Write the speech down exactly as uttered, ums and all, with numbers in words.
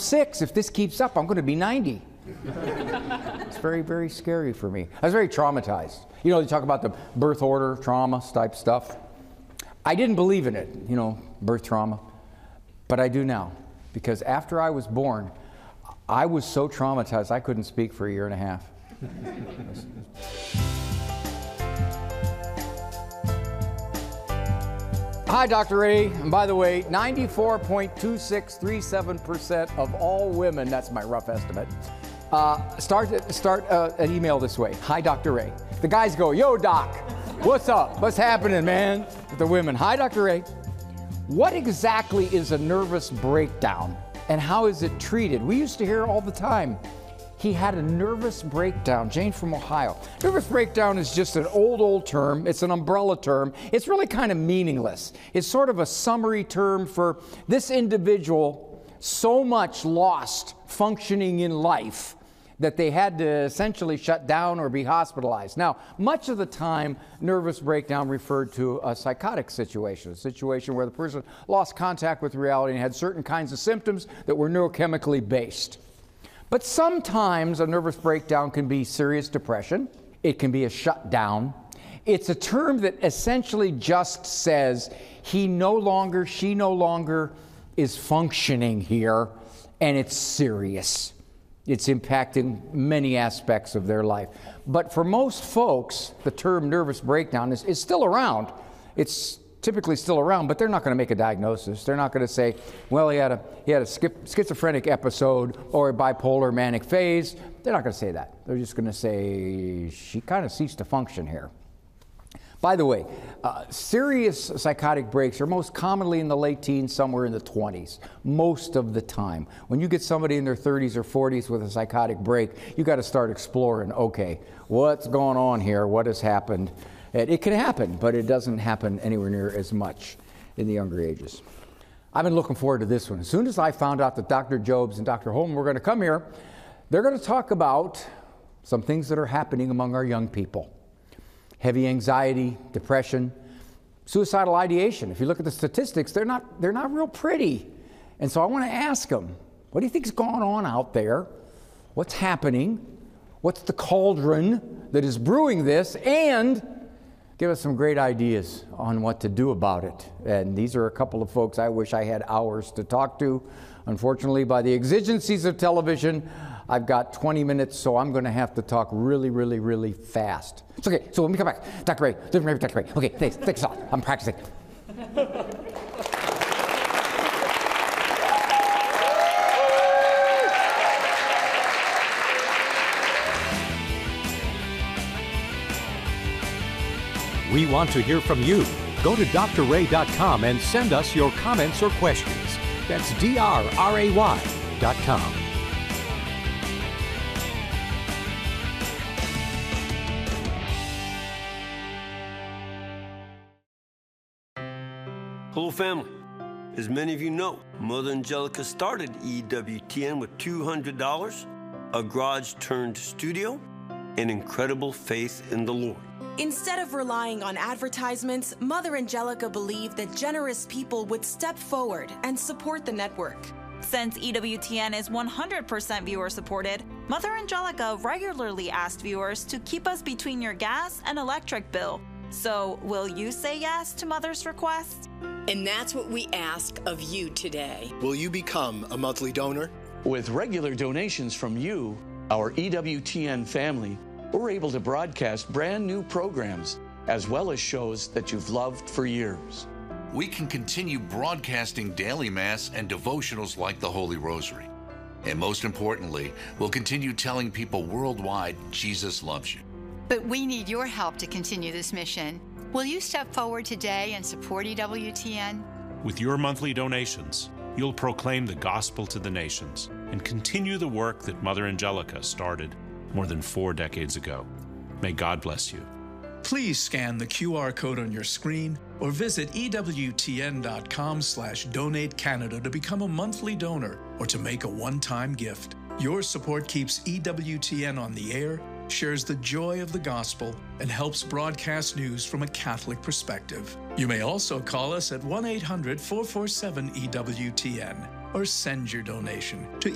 six. If this keeps up, I'm going to be ninety. It's very, very scary for me. I was very traumatized. You know, you talk about the birth order, trauma type stuff. I didn't believe in it, you know, birth trauma. But I do now. Because after I was born, I was so traumatized I couldn't speak for a year and a half. Hi, Doctor Ray. And by the way, ninety-four point two six three seven percent of all women, that's my rough estimate, uh, start, start uh, an email this way. Hi, Doctor Ray. The guys go, yo, Doc, what's up? What's happening, man? The women, hi, Doctor Ray. What exactly is a nervous breakdown and how is it treated? We used to hear all the time, he had a nervous breakdown. Jane from Ohio. Nervous breakdown is just an old, old term. It's an umbrella term. It's really kind of meaningless. It's sort of a summary term for this individual so much lost functioning in life that they had to essentially shut down or be hospitalized. Now, much of the time, nervous breakdown referred to a psychotic situation, a situation where the person lost contact with reality and had certain kinds of symptoms that were neurochemically based. But sometimes a nervous breakdown can be serious depression. It can be a shutdown. It's a term that essentially just says he no longer, she no longer is functioning here, and it's serious. It's impacting many aspects of their life. But for most folks, the term nervous breakdown is, is still around. It's typically still around, but they're not going to make a diagnosis. They're not going to say, well, he had a, he had a schizophrenic episode or a bipolar manic phase. They're not going to say that. They're just going to say, she kind of ceased to function here. By the way, uh, serious psychotic breaks are most commonly in the late teens, somewhere in the twenties, most of the time. When you get somebody in their thirties or forties with a psychotic break, you got to start exploring, okay, what's going on here? What has happened? It, it can happen, but it doesn't happen anywhere near as much in the younger ages. I've been looking forward to this one. As soon as I found out that Doctor Jobs and Doctor Holman were going to come here, they're going to talk about some things that are happening among our young people. Heavy anxiety, depression, suicidal ideation. If you look at the statistics, they're not, they're not real pretty. And so I want to ask them, what do you think is going on out there? What's happening? What's the cauldron that is brewing this? And give us some great ideas on what to do about it. And these are a couple of folks I wish I had hours to talk to. Unfortunately, by the exigencies of television, I've got twenty minutes, so I'm going to have to talk really, really, really fast. It's okay, so when we come back, Doctor Ray, Doctor Ray. Okay, thanks, thanks a lot. I'm practicing. We want to hear from you. Go to D R ray dot com and send us your comments or questions. That's D R R A Y dot com. Hello, family. As many of you know, Mother Angelica started E W T N with two hundred dollars, a garage-turned studio, and incredible faith in the Lord. Instead of relying on advertisements, Mother Angelica believed that generous people would step forward and support the network. Since E W T N is one hundred percent viewer-supported, Mother Angelica regularly asked viewers to keep us between your gas and electric bill. So, will you say yes to Mother's request? And that's what we ask of you today. Will you become a monthly donor? With regular donations from you, our E W T N family, we're able to broadcast brand new programs, as well as shows that you've loved for years. We can continue broadcasting daily Mass and devotionals like the Holy Rosary. And most importantly, we'll continue telling people worldwide Jesus loves you. But we need your help to continue this mission. Will you step forward today and support E W T N? With your monthly donations, you'll proclaim the gospel to the nations and continue the work that Mother Angelica started more than four decades ago. May God bless you. Please scan the Q R code on your screen or visit E W T N dot com slash donate Canada to become a monthly donor or to make a one-time gift. Your support keeps E W T N on the air, shares the joy of the gospel, and helps broadcast news from a Catholic perspective. You may also call us at one eight hundred, four four seven, E W T N or send your donation to